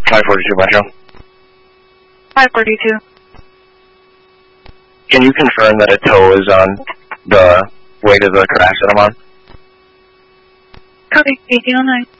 542 Metro. 542. Can you confirm that a tow is on the way to the crash that I'm on? Copy, 1809.